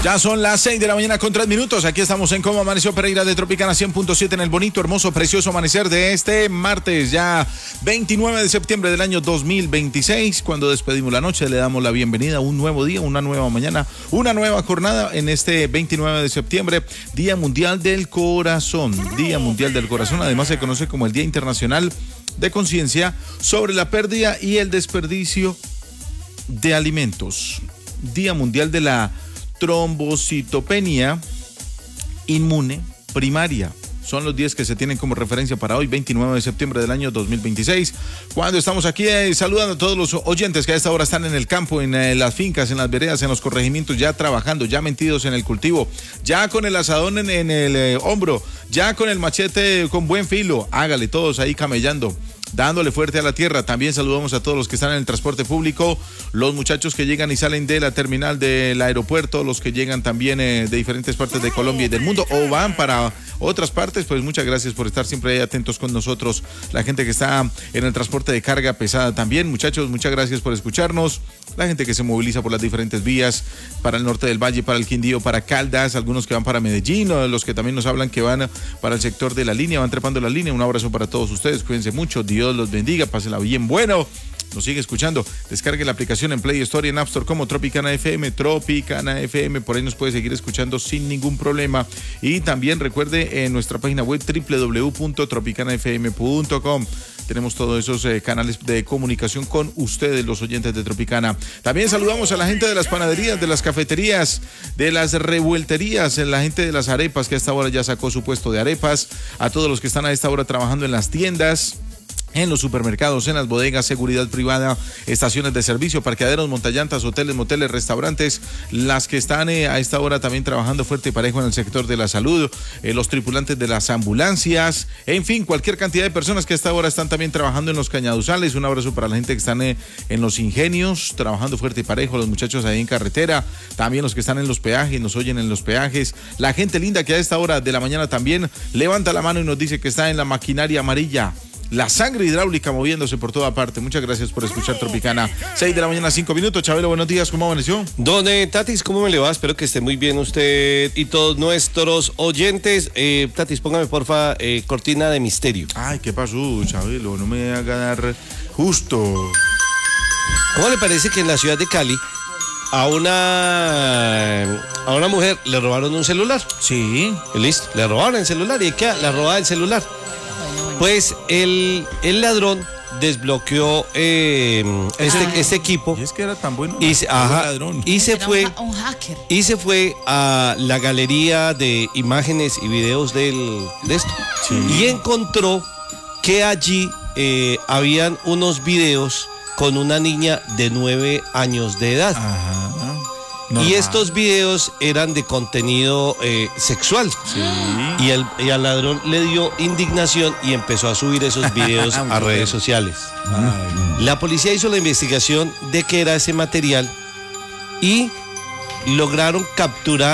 Ya son las 6 de la mañana con 3 minutos. Aquí estamos en Cómo Amaneció Pereira de Tropicana 100.7 en el bonito, hermoso, precioso amanecer de este martes, ya 29 de septiembre del año 2026. Cuando despedimos la noche, le damos la bienvenida a un nuevo día, una nueva mañana, una nueva jornada en este 29 de septiembre, Día Mundial del Corazón. Día Mundial del Corazón, además se conoce como el Día Internacional de Conciencia sobre la pérdida y el desperdicio de alimentos. Día Mundial de la trombocitopenia inmune primaria. Son los días que se tienen como referencia para hoy, 29 de septiembre del año 2026, cuando estamos aquí saludando a todos los oyentes que a esta hora están en el campo, en las fincas, en las veredas, en los corregimientos, ya trabajando, ya metidos en el cultivo, ya con el asadón en el hombro, ya con el machete con buen filo. Hágale, todos ahí camellando, dándole fuerte a la tierra. También saludamos a todos los que están en el transporte público, los muchachos que llegan y salen de la terminal del aeropuerto, los que llegan también de diferentes partes de Colombia y del mundo o van para otras partes. Pues muchas gracias por estar siempre ahí atentos con nosotros. La gente que está en el transporte de carga pesada también, muchachos, muchas gracias por escucharnos. La gente que se moviliza por las diferentes vías, para el norte del Valle, para el Quindío, para Caldas, algunos que van para Medellín, o los que también nos hablan que van para el sector de la línea, van trepando la línea. Un abrazo para todos ustedes, cuídense mucho, Dios los bendiga, pásenla bien bueno. Nos sigue escuchando, descargue la aplicación en Play Store y en App Store como Tropicana FM, por ahí nos puede seguir escuchando sin ningún problema. Y también recuerde en nuestra página web www.tropicanafm.com. Tenemos todos esos canales de comunicación con ustedes, los oyentes de Tropicana. También saludamos a la gente de las panaderías, de las cafeterías, de las revuelterías, la gente de las arepas que a esta hora ya sacó su puesto de arepas, a todos los que están a esta hora trabajando en las tiendas, en los supermercados, en las bodegas, seguridad privada, estaciones de servicio, parqueaderos, montallantas, hoteles, moteles, restaurantes, las que están a esta hora también trabajando fuerte y parejo en el sector de la salud, los tripulantes de las ambulancias, en fin, cualquier cantidad de personas que a esta hora están también trabajando en los cañaduzales. Un abrazo para la gente que están en los ingenios, trabajando fuerte y parejo, los muchachos ahí en carretera, también los que están en los peajes, nos oyen en los peajes, la gente linda que a esta hora de la mañana también levanta la mano y nos dice que está en la maquinaria amarilla. La sangre hidráulica moviéndose por toda parte. Muchas gracias por escuchar Tropicana. 6 de la mañana, 5 minutos. Chabelo, buenos días. ¿Cómo amaneció? Don Tatis, ¿cómo me le va? Espero que esté muy bien usted y todos nuestros oyentes. Tatis, póngame porfa cortina de misterio. Ay, ¿qué pasó, Chabelo? No me haga dar justo. ¿Cómo le parece que en la ciudad de Cali a una mujer le robaron un celular? Sí. Listo, le robaron el celular y queda la robada del celular. Pues el ladrón desbloqueó este equipo. Y es que era tan bueno. Y se fue a la galería de imágenes y videos de esto. Sí. Y encontró que allí habían unos videos con una niña de 9 años de edad. Ajá. Normal. Y estos videos eran de contenido sexual. Sí. Y al ladrón le dio indignación y empezó a subir esos videos a redes sociales. Ay. La policía hizo la investigación de qué era ese material y lograron capturar